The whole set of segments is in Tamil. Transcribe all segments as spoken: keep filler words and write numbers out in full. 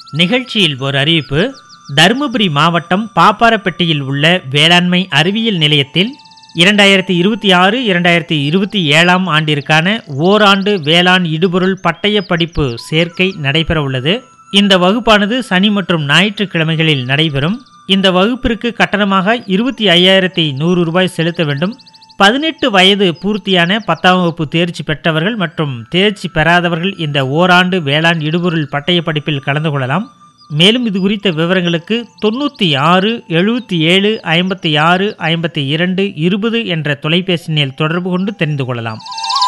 நிகழ்ச்சியில் ஒரு அறிவிப்பு. தருமபுரி மாவட்டம் பாப்பாரப்பட்டியில் உள்ள வேளாண்மை அறிவியல் நிலையத்தில் இரண்டாயிரத்தி இருபத்தி ஆறு இரண்டாயிரத்தி இருபத்தி ஏழாம் ஆண்டிற்கான ஓராண்டு வேளாண் இடுபொருள் பட்டய படிப்பு சேர்க்கை நடைபெற உள்ளது. இந்த வகுப்பானது சனி மற்றும் ஞாயிற்றுக்கிழமைகளில் நடைபெறும். இந்த வகுப்பிற்கு கட்டணமாக இருபத்தி ஐயாயிரத்தி நூறு ரூபாய் செலுத்த வேண்டும். பதினெட்டு வயது பூர்த்தியான பத்தாம் வகுப்பு தேர்ச்சி பெற்றவர்கள் மற்றும் தேர்ச்சி பெறாதவர்கள் இந்த ஓராண்டு வேளாண் இடுபொருள் பட்டய படிப்பில் கலந்து கொள்ளலாம். மேலும் இது குறித்த விவரங்களுக்கு தொண்ணூற்றி ஆறு எழுபத்தி ஏழு ஐம்பத்தி ஆறு ஐம்பத்தி இரண்டு இருபது என்ற தொலைபேசி எண்ணில் தொடர்பு கொண்டு தெரிந்து கொள்ளலாம்.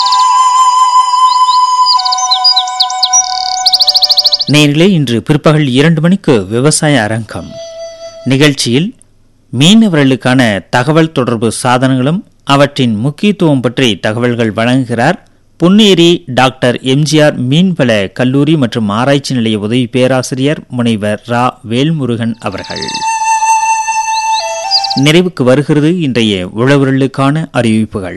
நேரிலே இன்று பிற்பகல் இரண்டு மணிக்கு விவசாய அரங்கம் நிகழ்ச்சியில் மீனவர்களுக்கான தகவல் தொடர்பு சாதனங்களும் அவற்றின் முக்கியத்துவம் பற்றி தகவல்கள் வழங்குகிறார் பொன்னேரி டாக்டர் எம்ஜிஆர் மீன்வள கல்லூரி மற்றும் ஆராய்ச்சி நிலைய உதவி பேராசிரியர் முனைவர் ரா வேல்முருகன் அவர்கள். நிறைவுக்கு வருகிறது இன்றைய உழவர்களுக்கான அறிவிப்புகள்.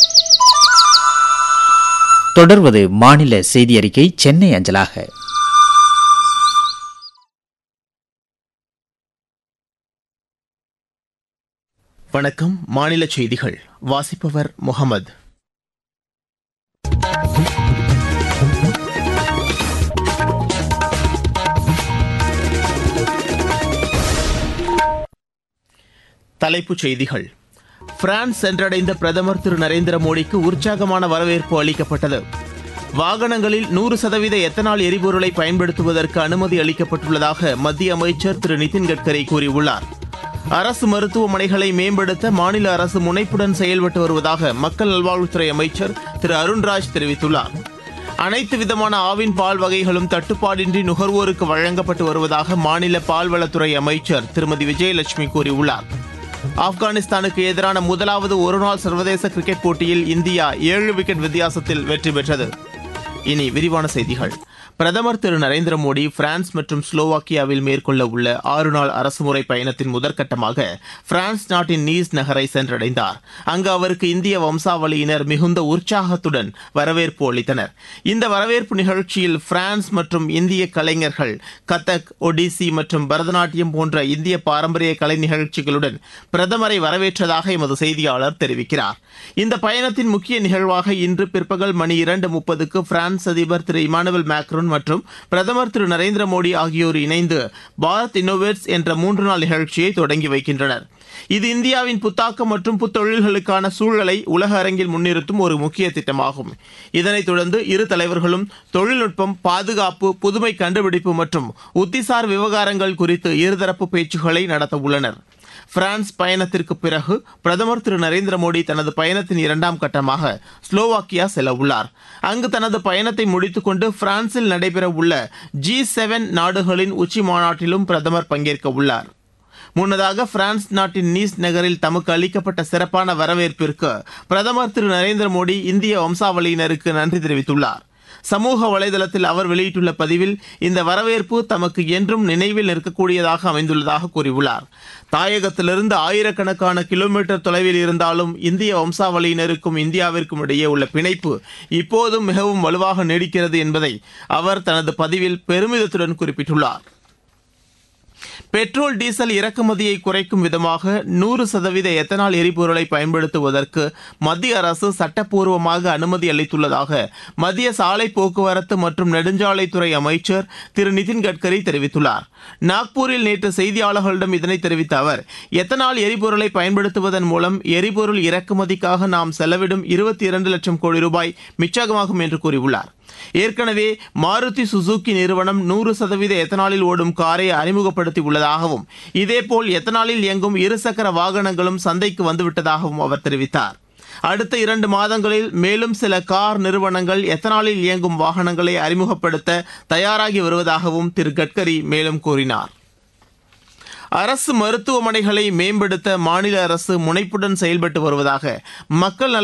தொடர்வது மாநில செய்தி அறிக்கை சென்னை அஞ்சலாக. வணக்கம். மாநில செய்திகள் வாசிப்பவர் முகமது. தலைப்புச் செய்திகள். பிரான்ஸ் சென்றடைந்த பிரதமர் திரு நரேந்திர மோடிக்கு உற்சாகமான வரவேற்பு அளிக்கப்பட்டது. வாகனங்களில் நூறு சதவீத எத்தனால் எரிபொருளை பயன்படுத்துவதற்கு அனுமதி அளிக்கப்பட்டுள்ளதாக மத்திய அமைச்சர் திரு நிதின் கட்கரி கூறியுள்ளார். அரசு மருத்துவமனைகளை மேம்படுத்த மாநில அரசு முனைப்புடன் செயல்பட்டு வருவதாக மக்கள் நல்வாழ்வுத்துறை அமைச்சர் திரு அருண்ராஜ் தெரிவித்துள்ளார். அனைத்து விதமான ஆவின் பால் வகைகளும் தட்டுப்பாடின்றி நுகர்வோருக்கு வழங்கப்பட்டு வருவதாக மாநில பால்வளத்துறை அமைச்சர் திருமதி விஜயலட்சுமி கூறியுள்ளார். ஆப்கானிஸ்தானுக்கு எதிரான முதலாவது ஒருநாள் சர்வதேச கிரிக்கெட் போட்டியில் இந்தியா ஏழு விக்கெட் வித்தியாசத்தில் வெற்றி பெற்றது. இனி விரிவான செய்திகள். பிரதமர் திரு நரேந்திர மோடி பிரான்ஸ் மற்றும் ஸ்லோவாக்கியாவில் மேற்கொள்ள உள்ள ஆறு நாள் அரசுமுறை பயணத்தின் முதற்கட்டமாக பிரான்ஸ் நாட்டின் நீஸ் நகரை சென்றடைந்தார். அங்கு அவருக்கு இந்திய வம்சாவளியினர் மிகுந்த உற்சாகத்துடன் வரவேற்பு அளித்தனர். இந்த வரவேற்பு நிகழ்ச்சியில் பிரான்ஸ் மற்றும் இந்திய கலைஞர்கள் கதக், ஒடிசி மற்றும் பரதநாட்டியம் போன்ற இந்திய பாரம்பரிய கலை நிகழ்ச்சிகளுடன் பிரதமரை வரவேற்றதாக எமது செய்தியாளர் தெரிவிக்கிறார். இந்த பயணத்தின் முக்கிய நிகழ்வாக இன்று பிற்பகல் மணி இரண்டு முப்பதுக்கு பிரான்ஸ் அதிபர் திரு இமானுவேல் மேக்ரோன் மற்றும் பிரதமர் திரு நரேந்திர மோடி ஆகியோர் இணைந்து பாரத் இன்னோவேட்ஸ் என்ற மூன்று நாள் நிகழ்ச்சியை தொடங்கி வைக்கின்றனர். இது இந்தியாவின் புத்தாக்கம் மற்றும் புத்தொழில்களுக்கான சூழலை உலக அரங்கில் முன்னிறுத்தும் ஒரு முக்கிய திட்டமாகும். இதனைத் தொடர்ந்து இரு தலைவர்களும் தொழில்நுட்பம், பாதுகாப்பு, புதுமை கண்டுபிடிப்பு மற்றும் உத்திசார் விவகாரங்கள் குறித்து இருதரப்பு பேச்சுக்களை நடத்த உள்ளனர். பிரான்ஸ் பயணத்திற்கு பிறகு பிரதமர் திரு நரேந்திர மோடி தனது பயணத்தின் இரண்டாம் கட்டமாக ஸ்லோவாக்கியா செல்ல உள்ளார். அங்கு தனது பயணத்தை முடித்துக் கொண்டு பிரான்சில் நடைபெற உள்ள ஜி செவன் நாடுகளின் உச்சி மாநாட்டிலும் பிரதமர் பங்கேற்க உள்ளார். முன்னதாக பிரான்ஸ் நாட்டின் நீஸ் நகரில் தமக்கு அளிக்கப்பட்ட சிறப்பான வரவேற்பிற்கு பிரதமர் திரு நரேந்திர மோடி இந்திய வம்சாவளியினருக்கு நன்றி தெரிவித்துள்ளார். சமூக வலைதளத்தில் அவர் வெளியிட்டுள்ள பதிவில் இந்த வரவேற்பு தமக்கு என்றும் நினைவில் நிற்கக்கூடியதாக அமைந்துள்ளதாக கூறியுள்ளார். தாயகத்திலிருந்து ஆயிரக்கணக்கான கிலோமீட்டர் தொலைவில் இருந்தாலும் இந்திய வம்சாவளியினருக்கும் இந்தியாவிற்கும் இடையே உள்ள பிணைப்பு இப்போதும் மிகவும் வலுவாக நீடிக்கிறது என்பதை அவர் தனது பதிவில் பெருமிதத்துடன் குறிப்பிட்டுள்ளார். பெட்ரோல், டீசல் இறக்குமதியை குறைக்கும் விதமாக நூறு சதவீத எத்தனால் எரிபொருளை பயன்படுத்துவதற்கு மத்திய அரசு சட்டப்பூர்வமாக அனுமதி அளித்துள்ளதாக மத்திய சாலை போக்குவரத்து மற்றும் நெடுஞ்சாலைத்துறை அமைச்சர் திரு நிதின் கட்கரி தெரிவித்துள்ளார். நாக்பூரில் நேற்று செய்தியாளர்களிடம் இதனை தெரிவித்த அவர், எத்தனால் எரிபொருளை பயன்படுத்துவதன் மூலம் எரிபொருள் இறக்குமதிக்காக நாம் செலவிடும் இருபத்தி இரண்டு லட்சம் கோடி ரூபாய் மிச்சமாகும் என்று கூறியுள்ளார். ஏற்கனவே மாருதி சுசுகி நிறுவனம் நூறு சதவீத எத்தனாலில் ஓடும் காரை அறிமுகப்படுத்தி உள்ளதாகவும் இதேபோல் எத்தனாலில் இயங்கும் இருசக்கர வாகனங்களும் சந்தைக்கு வந்துவிட்டதாகவும் அவர் தெரிவித்தார். அடுத்த இரண்டு மாதங்களில் மேலும் சில கார் நிறுவனங்கள் எத்தனாலில் இயங்கும் வாகனங்களை அறிமுகப்படுத்த தயாராகி வருவதாகவும் திரு கட்கரி மேலும் கூறினார். அரசு மருத்துவமனைகளை மேம்படுத்த மாநில அரசு முனைப்புடன் செயல்பட்டு வருவதாக மக்கள் நல